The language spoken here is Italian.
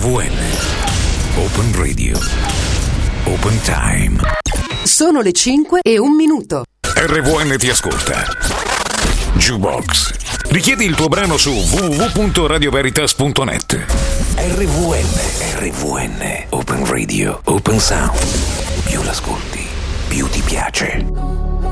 RVN Open Radio Open Time. Sono le 5:01. RVN ti ascolta. Jukebox. Richiedi il tuo brano su www.radioveritas.net. RVN Open Radio Open Sound. Più l'ascolti, più ti piace.